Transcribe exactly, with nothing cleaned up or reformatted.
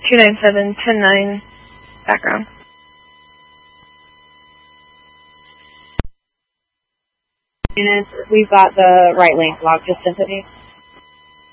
two nine seven, ten nine, background. Units, we've got the right link log just sent to me.